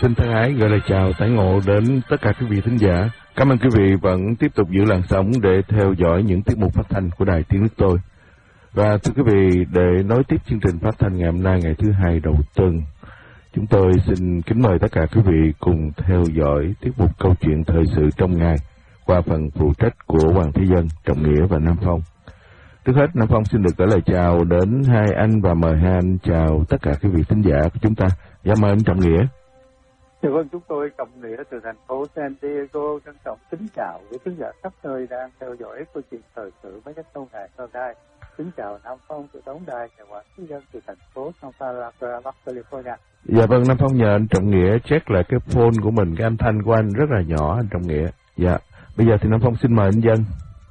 Xin thân ái gửi lời chào tái ngộ đến tất cả quý vị thính giả. Cảm ơn quý vị vẫn tiếp tục giữ làn sóng để theo dõi những tiết mục phát thanh của Đài Tiếng Nước Tôi. Và thưa quý vị, để nối tiếp chương trình phát thanh ngày hôm nay, ngày thứ hai đầu tuần, chúng tôi xin kính mời tất cả quý vị cùng theo dõi tiết mục câu chuyện thời sự trong ngày qua phần phụ trách của Hoàng Thế Dân, Trọng Nghĩa và Nam Phong. Trước hết, Nam Phong xin được gửi lời chào đến hai anh và mời hai anh chào tất cả quý vị thính giả của chúng ta. Dạ mời anh Trọng Nghĩa. Dạ vâng, chúng tôi Trọng Nghĩa từ thành phố San Diego trân trọng kính chào quý khán giả khắp nơi đang theo dõi câu chuyện thời sự mới nhất trong ngày hôm nay. Kính chào Nam Phong từ Tổng đài và Hoàng Thế Dân từ thành phố Santa Barbara, Bắc California. Dạ vâng, Nam Phong nhờ anh Trọng Nghĩa check lại cái phone của mình, cái âm thanh của anh rất là nhỏ, anh Trọng Nghĩa. Dạ, bây giờ thì Nam Phong xin mời anh Dân.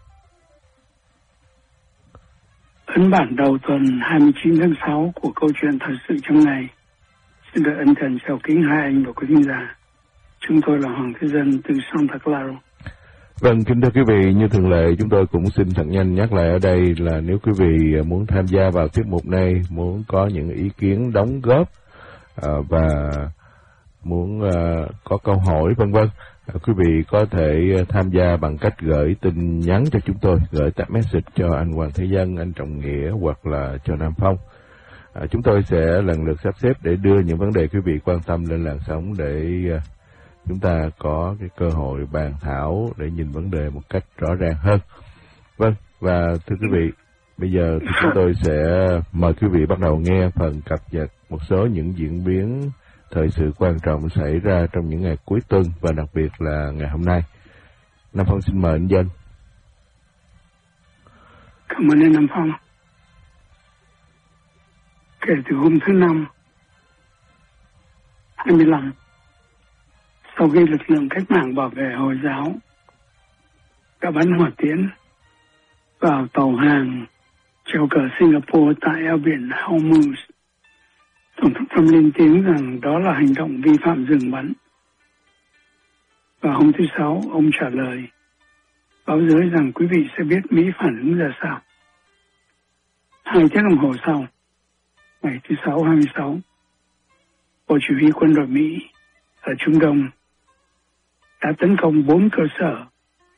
Ấn bản đầu tuần 29 tháng 6 của câu chuyện thời sự trong ngày. Xin được ân cần chào kính hai anh và quý khán giả. Chúng tôi là Hoàng Thế Dân từ Santa Clara. Vâng, kính thưa quý vị, như thường lệ chúng tôi cũng xin thật nhanh nhắc lại ở đây là nếu quý vị muốn tham gia vào tiết mục này, muốn có những ý kiến đóng góp và muốn có câu hỏi vân vân, quý vị có thể tham gia bằng cách gửi tin nhắn cho chúng tôi, gửi text message cho anh Hoàng Thế Dân, anh Trọng Nghĩa hoặc là cho Nam Phong. Chúng tôi sẽ lần lượt sắp xếp để đưa những vấn đề quý vị quan tâm lên làn sóng để chúng ta có cái cơ hội bàn thảo để nhìn vấn đề một cách rõ ràng hơn. Vâng, và thưa quý vị, bây giờ thì chúng tôi sẽ mời quý vị bắt đầu nghe phần cập nhật một số những diễn biến thời sự quan trọng xảy ra trong những ngày cuối tuần và đặc biệt là ngày hôm nay. Nam Phong xin mời anh Dân. Cảm ơn anh Nam Phong. Kể từ hôm thứ Năm 25, sau khi lực lượng cách mạng bảo vệ Hồi giáo đã bắn hỏa tiễn vào tàu hàng treo cờ Singapore tại eo biển Hormuz, Tổng thống Trump lên tiếng rằng đó là hành động vi phạm dừng bắn. Và hôm thứ Sáu, ông trả lời báo giới rằng quý vị sẽ biết Mỹ phản ứng ra sao. 2 tiếng đồng hồ sau, ngày thứ Sáu 26, Bộ Chỉ huy quân đội Mỹ ở Trung Đông đã tấn công 4 cơ sở